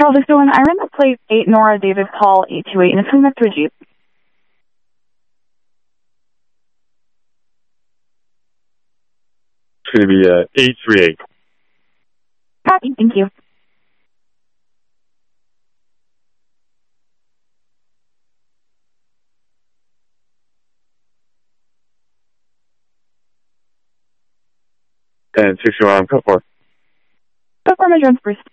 Charles, so in Iron that plays 8 Nora Davis Call 828, and it's coming back to a Jeep. It's going to be 838. Copy, thank you. And 61 on code 4. Code 4, Measure Bruce.